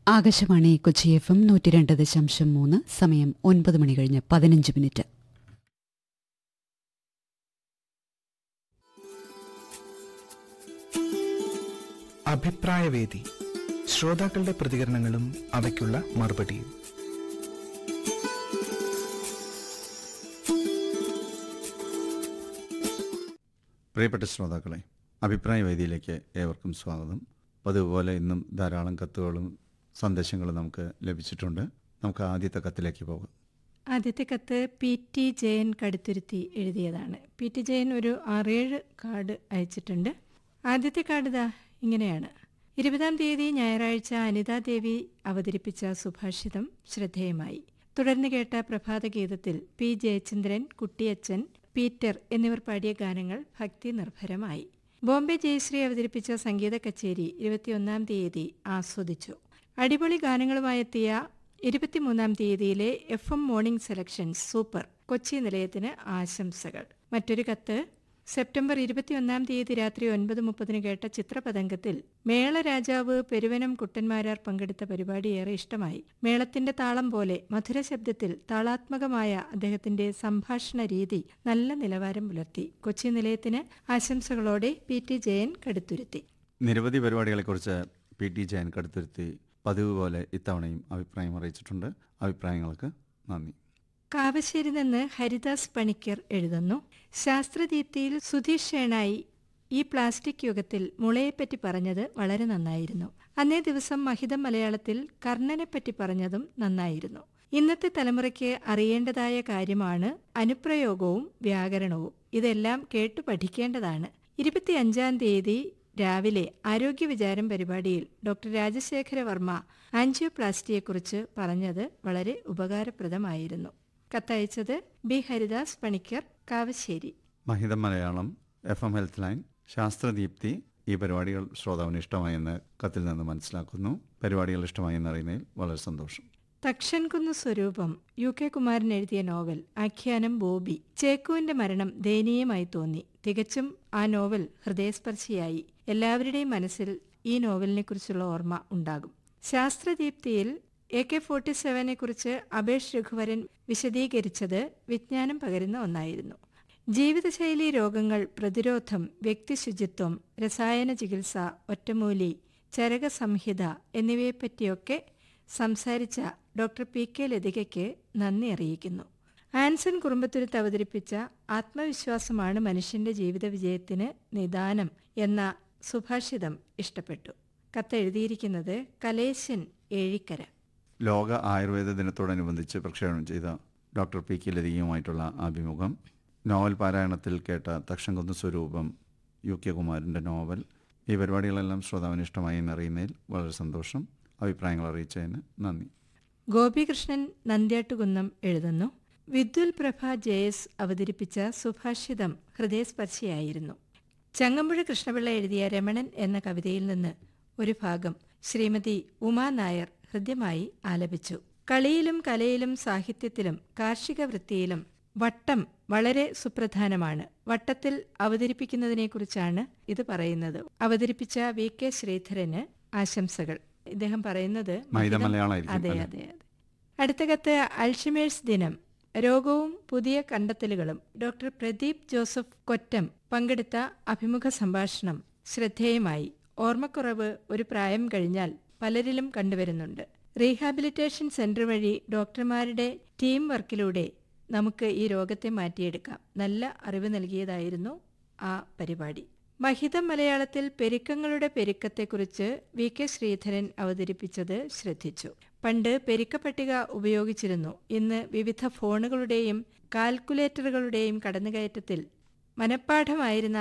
Akashvani Kochi FM 102.3. സമയം 9 മണി കഴിഞ്ഞ് 15 minute. അഭിപ്രായവേദി. ശ്രോതാക്കളുടെ പ്രതികരണങ്ങളും അവയ്ക്കുള്ള മറുപടിയും. പ്രിയപ്പെട്ട ശ്രോതാക്കളെ, അഭിപ്രായ വേദിയിലേക്ക് ഏവർക്കും സ്വാഗതം. പതിവുപോലെ ഇന്നും ധാരാളം കത്തുകളും സന്ദേശങ്ങളും നമുക്ക് ലഭിച്ചിട്ടുണ്ട്. നമുക്ക് ആദ്യത്തെ കത്തിലേക്ക് പോകാം. ആദ്യത്തെ കത്ത് PT ജയൻ കടുത്തുരുത്തി എഴുതിയതാണ്. PT ജയൻ ഒരു 6-7 കാർഡ് അയച്ചിട്ടുണ്ട്. ആദ്യത്തെ കാർഡ് ഇതാ ഇങ്ങനെയാണ്. 20-ാം തീയതി ഞായറാഴ്ച അനിതാദേവി അവതരിപ്പിച്ച സുഭാഷിതം ശ്രദ്ധേയമായി. തുടർന്ന് കേട്ട പ്രഭാതഗീതത്തിൽ P ജയചന്ദ്രൻ, കുട്ടിയച്ചൻ, പീറ്റർ എന്നിവർ പാടിയ ഗാനങ്ങൾ ഭക്തി നിർഭരമായി. ബോംബെ ജയശ്രീ അവതരിപ്പിച്ച സംഗീത കച്ചേരി 21-ാം തീയതി ആസ്വദിച്ചു. അടിപൊളി ഗാനങ്ങളുമായെത്തിയ 23-ാം തീയതിയിലെ FM morning selections super. Kochi നിലയത്തിന് ആശംസകൾ. മറ്റൊരു കത്ത് സെപ്റ്റംബർ 21-ാം തീയതി രാത്രി 9:30 കേട്ട ചിത്രപതംഗത്തിൽ മേളരാജാവ് പെരുവനം കുട്ടന്മാരാർ പങ്കെടുത്ത പരിപാടി ഏറെ ഇഷ്ടമായി. മേളത്തിന്റെ താളം പോലെ മധുരശബ്ദത്തിൽ താളാത്മകമായ അദ്ദേഹത്തിന്റെ സംഭാഷണ രീതി നല്ല നിലവാരം പുലർത്തി. കൊച്ചി നിലയത്തിന് ആശംസകളോടെ PT ജയൻ കടുത്തുരുത്തി. നിരവധി പരിപാടികളെക്കുറിച്ച് PT ജയൻ കടുത്തുരുത്തി പതിവ് പോലെ ഇത്തവണയും അഭിപ്രായം അറിയിച്ചിട്ടുണ്ട്. അഭിപ്രായങ്ങൾക്ക് നന്ദി. കാവശ്ശേരി നിന്ന് ഹരിദാസ് പണിക്കർ എഴുതുന്നു. ശാസ്ത്രദീപ്തിയിൽ സുധീഷ് ഷേണായി ഈ പ്ലാസ്റ്റിക് യുഗത്തിൽ മുളയെപ്പറ്റി പറഞ്ഞത് വളരെ നന്നായിരുന്നു. അന്നേ ദിവസം മഹിതം മലയാളത്തിൽ കർണനെപ്പറ്റി പറഞ്ഞതും നന്നായിരുന്നു. ഇന്നത്തെ തലമുറയ്ക്ക് അറിയേണ്ടതായ കാര്യമാണ് അനുപ്രയോഗവും വ്യാകരണവും. ഇതെല്ലാം കേട്ടു പഠിക്കേണ്ടതാണ്. 25-ാം തീയതി രാവിലെ ആരോഗ്യ വിചാരം പരിപാടിയിൽ ഡോക്ടർ രാജശേഖര വർമ്മ ആൻജിയോപ്ലാസ്റ്റിയെക്കുറിച്ച് പറഞ്ഞത് വളരെ ഉപകാരപ്രദമായിരുന്നു. കത്തയച്ചത് B ഹരിദാസ് പണിക്കർ, കാവശ്ശേരി. മഹിതം മലയാളം, FM ഹെൽത്ത് ലൈൻ, ശാസ്ത്രദീപ്തി ഈ പരിപാടികൾ ശ്രോതാവിന് ഇഷ്ടമായെന്ന് കത്തിൽ നിന്ന് മനസ്സിലാക്കുന്നു. പരിപാടികൾ ഇഷ്ടമായെന്ന് അറിയുന്നതിൽ വളരെ സന്തോഷം. തക്ഷൻകുന്ന് സ്വരൂപം UK കുമാരൻ എഴുതിയ നോവൽ. ആഖ്യാനം ബോബി. ചേക്കുവിന്റെ മരണം ദയനീയമായി തോന്നി. തികച്ചും ആ നോവൽ ഹൃദയസ്പർശിയായി. എല്ലാവരുടെയും മനസ്സിൽ ഈ നോവലിനെക്കുറിച്ചുള്ള ഓർമ്മ ഉണ്ടാകും. ശാസ്ത്രദീപ്തിയിൽ AK-47 കുറിച്ച് അബേഷ് രഘുവരൻ വിശദീകരിച്ചത് വിജ്ഞാനം പകരുന്ന ഒന്നായിരുന്നു. ജീവിതശൈലി രോഗങ്ങൾ, പ്രതിരോധം, വ്യക്തിശുചിത്വം, രസായന ചികിത്സ, ഒറ്റമൂലി, ചരകസംഹിത എന്നിവയെപ്പറ്റിയൊക്കെ സംസാരിച്ച ഡോക്ടർ PK ലതികയ്ക്ക് നന്ദി അറിയിക്കുന്നു. ആൻസൺ കുറുമ്പത്തുരുത്ത് അവതരിപ്പിച്ച ആത്മവിശ്വാസമാണ് മനുഷ്യന്റെ ജീവിത വിജയത്തിന് നിദാനം എന്ന സുഭാഷിതം ഇഷ്ടപ്പെട്ടു. കത്തെഴുതിയിരിക്കുന്നത് കലേശൻ ഏഴിക്കര. ലോക ആയുർവേദ ദിനത്തോടനുബന്ധിച്ച് പ്രക്ഷേപണം ചെയ്ത ഡോക്ടർ PK ലതികയുമായിട്ടുള്ള അഭിമുഖം. നോവൽ പാരായണത്തിൽ കേട്ട തക്ഷൻകുന്ന് സ്വരൂപം, UK കുമാരൻ്റെ നോവൽ. ഈ പരിപാടികളെല്ലാം ശ്രോതാവിന് ഇഷ്ടമായി എന്നറിയുന്നതിൽ വളരെ സന്തോഷം. അഭിപ്രായങ്ങൾ അറിയിച്ചതിന് നന്ദി. ഗോപികൃഷ്ണൻ നന്ദ്യാട്ടുകുന്നം എഴുതുന്നു. വിദ്യുൽ പ്രഭ JS അവതരിപ്പിച്ച സുഭാഷിതം ഹൃദയസ്പർശിയായിരുന്നു. ചങ്ങമ്പുഴ കൃഷ്ണപിള്ള എഴുതിയ രമണൻ എന്ന കവിതയിൽ നിന്ന് ഒരു ഭാഗം ശ്രീമതി ഉമാ നായർ ഹൃദ്യമായി ആലപിച്ചു. കളിയിലും കലയിലും സാഹിത്യത്തിലും കാർഷിക വൃത്തിയിലും വട്ടം വളരെ സുപ്രധാനമാണ്. വട്ടത്തിൽ അവതരിപ്പിക്കുന്നതിനെക്കുറിച്ചാണ് ഇത് പറയുന്നത്. അവതരിപ്പിച്ച VK ശ്രീധരന് ആശംസകൾ. ഇദ്ദേഹം പറയുന്നത് അതെ. അടുത്ത കത്ത് അൾഷിമേഴ്സ് ദിനം, രോഗവും പുതിയ കണ്ടെത്തലുകളും. ഡോക്ടർ പ്രദീപ് ജോസഫ് കൊറ്റം പങ്കെടുത്ത അഭിമുഖ സംഭാഷണം ശ്രദ്ധേയമായി. ഓർമ്മക്കുറവ് ഒരു പ്രായം കഴിഞ്ഞാൽ പലരിലും കണ്ടുവരുന്നുണ്ട്. റീഹാബിലിറ്റേഷൻ സെന്റർ വഴി ഡോക്ടർമാരുടെ ടീം വർക്കിലൂടെ നമുക്ക് ഈ രോഗത്തെ മാറ്റിയെടുക്കാം. നല്ല അറിവ് നൽകിയതായിരുന്നു ആ പരിപാടി. മഹിതം മലയാളത്തിൽ പെരുക്കങ്ങളുടെ പെരുക്കത്തെക്കുറിച്ച് VK ശ്രീധരൻ അവതരിപ്പിച്ചത് ശ്രദ്ധിച്ചു. പണ്ട് പെരുക്ക പട്ടിക ഉപയോഗിച്ചിരുന്നു. ഇന്ന് വിവിധ ഫോണുകളുടെയും കാൽക്കുലേറ്ററുകളുടെയും കടന്നുകയറ്റത്തിൽ മനഃപ്പാഠമായിരുന്ന